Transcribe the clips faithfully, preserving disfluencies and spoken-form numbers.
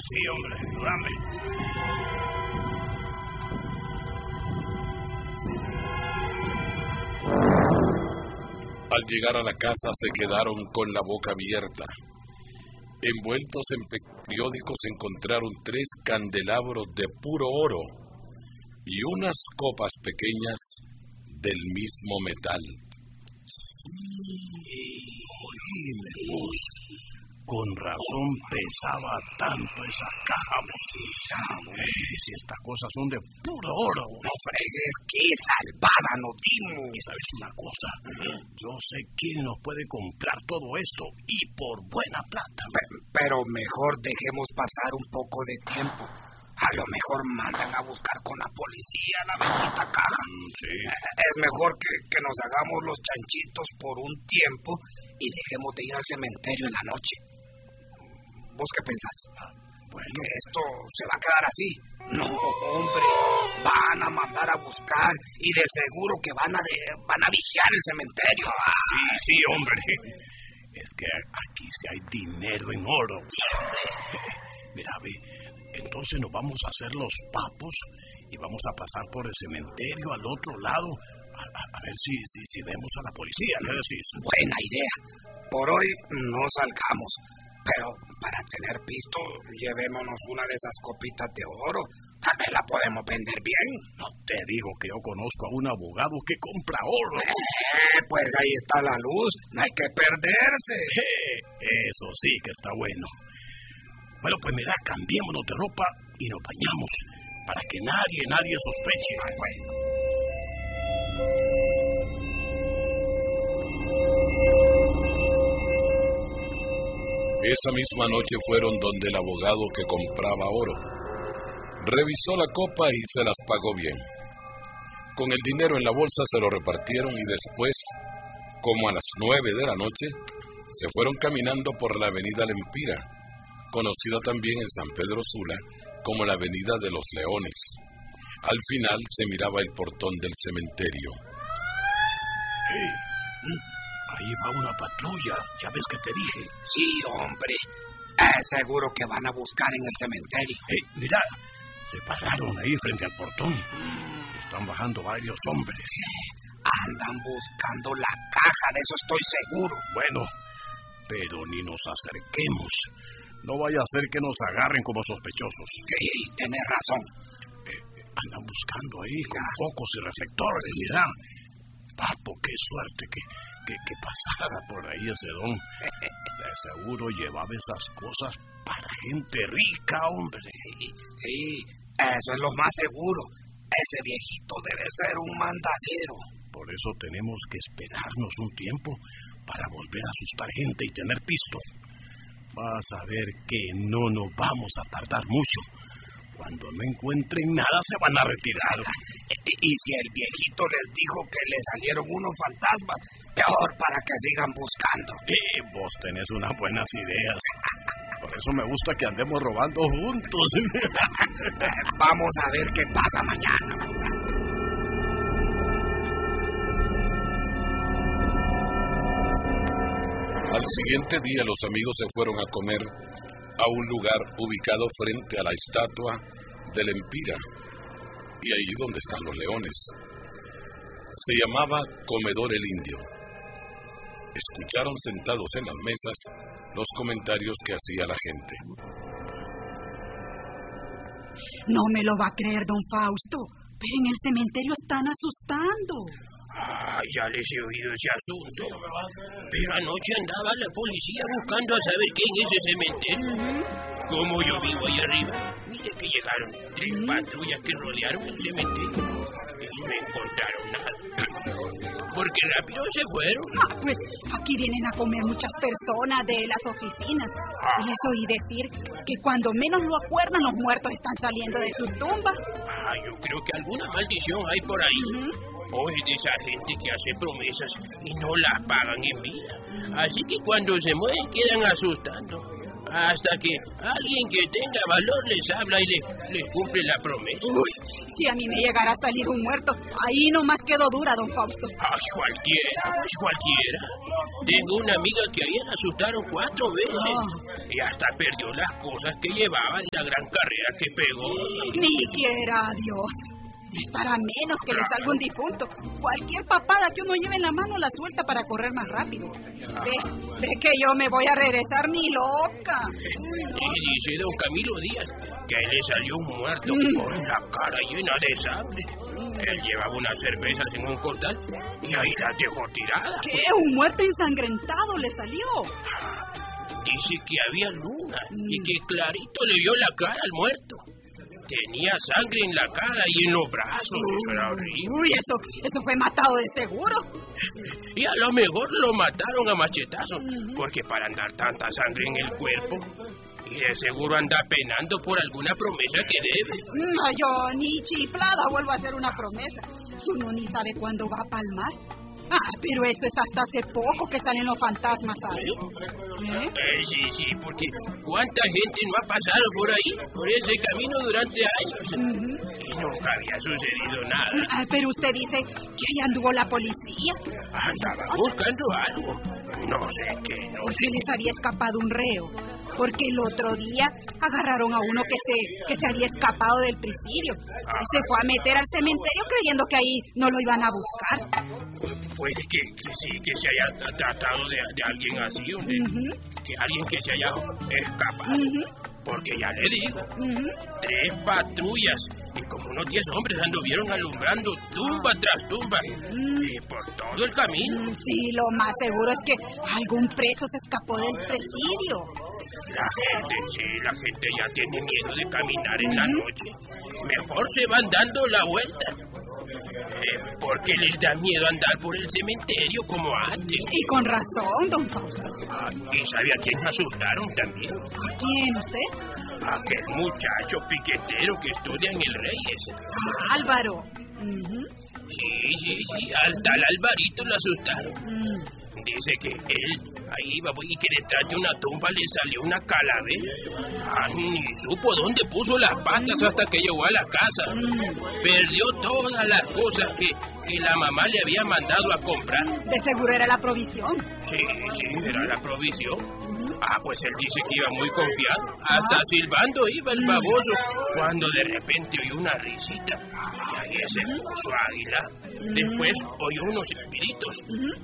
sí, hombre, ayúdame. Al llegar a la casa se quedaron con la boca abierta. Envueltos en periódicos encontraron tres candelabros de puro oro y unas copas pequeñas del mismo metal. Oíme vos, con razón pesaba tanto esa caja, vos. Eh, si estas cosas son de puro oro. No fregues, qué salvada nos dimos. Y sabes una cosa, yo sé quién nos puede comprar todo esto y por buena plata. Pero, pero mejor dejemos pasar un poco de tiempo. A lo mejor mandan a buscar con la policía la bendita caja. Sí. Es mejor que, que nos hagamos los chanchitos por un tiempo y dejemos de ir al cementerio en la noche. ¿Vos qué pensás? Bueno, ¿Que esto se va a quedar así? No, hombre, van a mandar a buscar y de seguro que van a de, van a vigiar el cementerio. Sí, sí, hombre. Es que aquí sí hay dinero en oro. Sí, hombre. Mira, ve, entonces nos vamos a hacer los papos y vamos a pasar por el cementerio al otro lado a, a, a ver si, si, si vemos a la policía. ¿Qué decís? Buena idea. Por hoy no salgamos. Pero para tener pisto, llevémonos una de esas copitas de oro. Tal vez la podemos vender bien. No te digo que yo conozco a un abogado que compra oro. Eh, pues ahí está la luz. No hay que perderse. Eh, eso sí que está bueno. Bueno, pues mira, cambiémonos de ropa y nos bañamos para que nadie, nadie sospeche. Ay, pues. Esa misma noche fueron donde el abogado que compraba oro. Revisó la copa y se las pagó bien. Con el dinero en la bolsa se lo repartieron y después, como a las nueve de la noche, se fueron caminando por la avenida Lempira, conocida también en San Pedro Sula como la avenida de los Leones. Al final se miraba el portón del cementerio. Hey, ahí va una patrulla, ya ves que te dije. Sí, hombre. Es seguro que van a buscar en el cementerio. Hey, mira, se pararon ahí frente al portón. Están bajando varios hombres. Andan buscando la caja, de eso estoy seguro. Bueno, pero ni nos acerquemos. No vaya a ser que nos agarren como sospechosos. Sí, tenés razón. Eh, andan buscando ahí con focos y reflectores. Mira, papo, qué suerte que, que, que pasara por ahí ese don. De seguro llevaba esas cosas para gente rica, hombre. Sí, sí, eso es lo más seguro. Ese viejito debe ser un mandadero. Por eso tenemos que esperarnos un tiempo para volver a asustar gente y tener pisto. Vas a ver que no nos vamos a tardar mucho. Cuando no encuentren nada se van a retirar. Y si el viejito les dijo que le salieron unos fantasmas, peor para que sigan buscando. Eh, vos tenés unas buenas ideas. Por eso me gusta que andemos robando juntos. Vamos a ver qué pasa mañana. Al siguiente día los amigos se fueron a comer a un lugar ubicado frente a la estatua del Empira, y ahí donde están los leones. Se llamaba Comedor el Indio. Escucharon sentados en las mesas los comentarios que hacía la gente. No me lo va a creer, don Fausto, pero en el cementerio están asustando. Ah, ya les he oído ese asunto. Pero anoche andaba la policía buscando a saber qué en ese cementerio. Como yo vivo ahí arriba, mire que llegaron tres patrullas que rodearon el cementerio y no encontraron nada. Porque rápido se fueron. Ah, pues aquí vienen a comer muchas personas de las oficinas. Y les oí decir que cuando menos lo acuerdan, los muertos están saliendo de sus tumbas. Ah, yo creo que alguna maldición hay por ahí. Uh-huh. O es de esa gente que hace promesas y no las pagan en vida. Así que cuando se mueren quedan asustando. hasta que alguien que tenga valor les habla y les, les cumple la promesa. Uy, si a mí me llegara a salir un muerto, ahí nomás quedo dura, don Fausto. Ay, cualquiera, pues cualquiera. Tengo una amiga que ayer la asustaron cuatro veces. Oh. Y hasta perdió las cosas que llevaba de la gran carrera que pegó. Ni quiera Dios. Es para menos que le salga un difunto. Cualquier papada que uno lleve en la mano la suelta para correr más rápido. Ve, ve que yo me voy a regresar ni loca. Y dice don Camilo Díaz que a él le salió un muerto mm. con la cara llena de sangre. Él llevaba unas cervezas en un costal y ahí las dejó tiradas. ¿Qué? ¿Un muerto ensangrentado le salió? Dice que había luna mm. y que clarito le vio la cara al muerto. Tenía sangre en la cara y en los brazos. Uy, eso era horrible. Uy, eso, eso fue matado de seguro. Y a lo mejor lo mataron a machetazos, uh-huh. porque para andar tanta sangre en el cuerpo, y de seguro anda penando por alguna promesa que debe. No, yo ni chiflada vuelvo a hacer una promesa. Si uno ni sabe cuándo va a palmar. Ah, pero eso es hasta hace poco que salen los fantasmas ahí. ¿Eh? Eh, sí, sí, porque ¿cuánta gente no ha pasado por ahí, por ese camino durante años? Uh-huh. Y nunca había sucedido nada. Ah, pero usted dice que ahí anduvo la policía. Andaba buscando algo. No sé qué, no ¿O sé. se les había escapado un reo? Porque el otro día agarraron a uno que se, que se había escapado del presidio. Ah. Y se fue a meter al cementerio creyendo que ahí no lo iban a buscar. Puede que, que sí, que se haya tratado de, de alguien así, de, uh-huh. que alguien que se haya escapado. Uh-huh. Porque ya le digo, uh-huh. tres patrullas y como unos diez hombres anduvieron alumbrando tumba tras tumba uh-huh. y por todo el camino. Uh, sí, lo más seguro es que algún preso se escapó del presidio. La gente, sí, la gente ya tiene miedo de caminar en uh-huh. la noche. Mejor se van dando la vuelta. Eh, porque les da miedo andar por el cementerio como antes. Y con razón, don Fausto. Ah, ¿y sabe a quién asustaron también? ¿A quién, usted? Aquel muchacho piquetero que estudia en el Reyes. Ah, Álvaro. Uh-huh. Sí, sí, sí, al tal Alvarito lo asustaron. Mm. Dice que él ahí iba y que detrás de una tumba le salió una calavera. Ah, ni supo dónde puso las patas hasta que llegó a la casa. Perdió todas las cosas que, que la mamá le había mandado a comprar. De seguro era la provisión. Sí, sí, era la provisión. Ah, pues él dice que iba muy confiado. Hasta ah. silbando iba el baboso. Cuando de repente oyó una risita. Y ahí se puso águila. Después oyó unos gritos.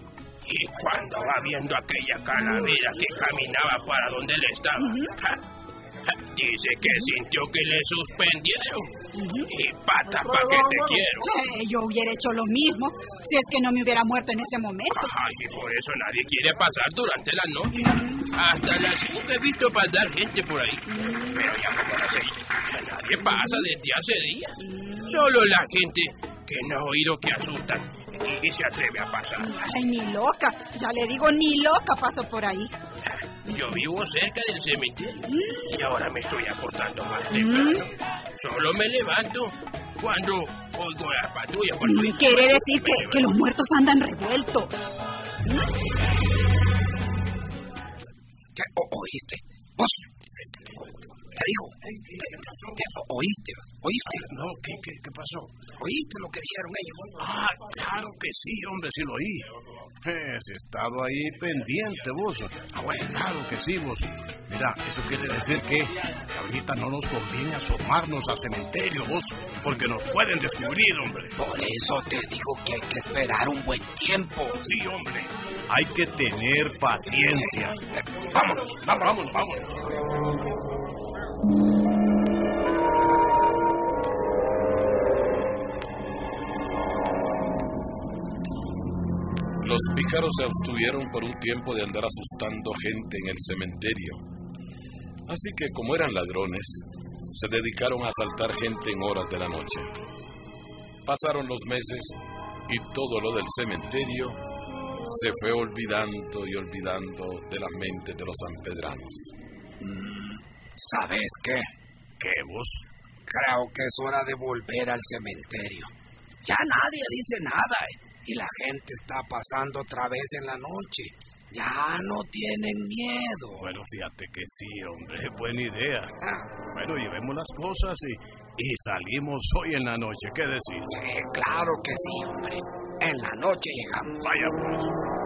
Y cuando va viendo aquella calavera que caminaba para donde él estaba, uh-huh. ja, ja, dice que sintió que le suspendieron. Uh-huh. Y pata pa' que te quiero. Eh, yo hubiera hecho lo mismo si es que no me hubiera muerto en ese momento. Ay, y por eso nadie quiere pasar durante la noche. Uh-huh. Hasta las cinco he visto pasar gente por ahí. Uh-huh. Pero ya como las seis, ya nadie pasa desde hace días. Uh-huh. Solo la gente que no ha oído que asustan y se atreve a pasar. Ay, ni loca. Ya le digo, ni loca paso por ahí. Yo vivo cerca del cementerio mm. y ahora me estoy acostando más temprano. Mm. Solo me levanto cuando oigo las patrullas. Mm, quiere decir que, que los muertos andan revueltos. ¿Mm? ¿Qué? O- ¿Oíste? ¿Vos? Te digo, te, te, ¿oíste? ¿Oíste? No, ¿qué, qué, qué pasó? ¿Oíste lo que dijeron ellos? Ah, claro que sí, hombre, sí lo oí. Has estado ahí pendiente, vos. Ah, bueno, claro que sí, vos. Mira, eso quiere decir que ahorita no nos conviene asomarnos al cementerio, vos, porque nos pueden descubrir, hombre. Por eso te digo que hay que esperar un buen tiempo. Sí, hombre. Hay que tener paciencia. Vámonos, vámonos, vámonos. vámonos. Los pícaros se abstuvieron por un tiempo de andar asustando gente en el cementerio. Así que, como eran ladrones, se dedicaron a asaltar gente en horas de la noche. Pasaron los meses y todo lo del cementerio se fue olvidando y olvidando de las mentes de los sanpedranos. ¿Sabes qué? ¿Qué, vos? Creo que es hora de volver al cementerio. Ya nadie dice nada, ¿eh? Y la gente está pasando otra vez en la noche. Ya no tienen miedo. Bueno, fíjate que sí, hombre, buena idea. Ah. Bueno, llevemos las cosas y, y salimos hoy en la noche, ¿qué decís? Sí, claro que sí, hombre. En la noche llegamos. Vaya pues.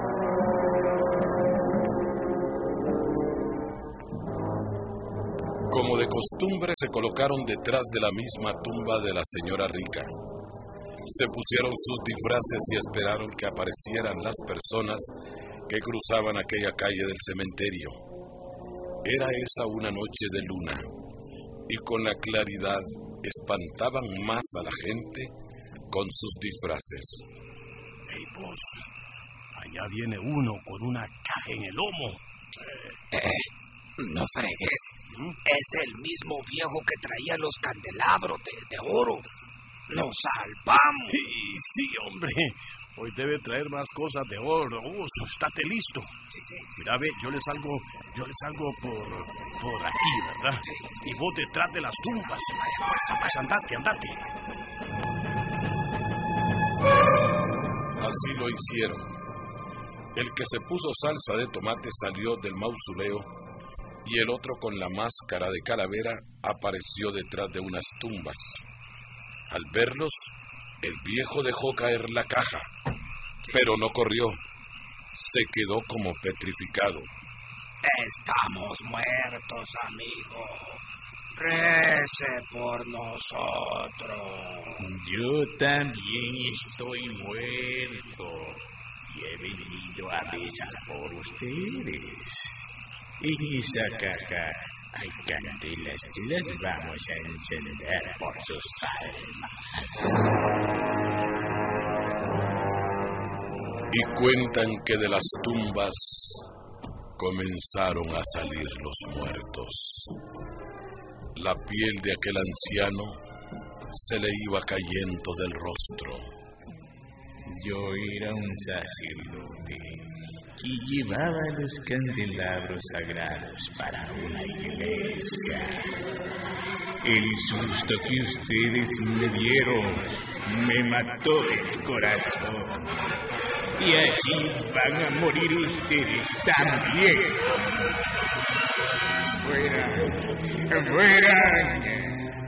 Como de costumbre, se colocaron detrás de la misma tumba de la señora rica. Se pusieron sus disfraces y esperaron que aparecieran las personas que cruzaban aquella calle del cementerio. Era esa una noche de luna, y con la claridad espantaban más a la gente con sus disfraces. Hey, vos, allá viene uno con una caja en el lomo. Eh, no fregues. ¿Mm? Es el mismo viejo que traía los candelabros de, de oro. ¡Nos salvamos! Sí, sí, hombre. Hoy debe traer más cosas de oro. Uso, estate listo. Sí, sí, sí. Mira, ve, yo le salgo, yo le salgo por, por aquí, ¿verdad? Sí, sí. Y vos detrás de las tumbas. Vaya, pues, Pues andate, andate. Así lo hicieron. El que se puso salsa de tomate salió del mausoleo y el otro con la máscara de calavera apareció detrás de unas tumbas. Al verlos, el viejo dejó caer la caja, pero no corrió. Se quedó como petrificado. Estamos muertos, amigo. Rece por nosotros. Yo también estoy muerto y he venido a rezar por ustedes. En esa caja hay candelas que las vamos a encender por sus almas. Y cuentan que de las tumbas comenzaron a salir los muertos. La piel de aquel anciano se le iba cayendo del rostro. Yo era un sacerdote que llevaba los candelabros sagrados para una iglesia. El susto que ustedes me dieron me mató el corazón. Y así van a morir ustedes también. ¡Fuera! ¡Fuera!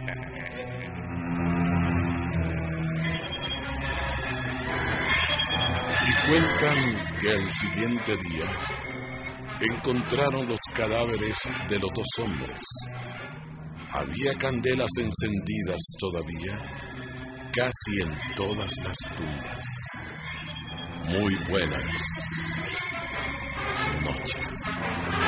Y cuentan que al siguiente día encontraron los cadáveres de los dos hombres. Había candelas encendidas todavía, casi en todas las tumbas. Muy buenas noches.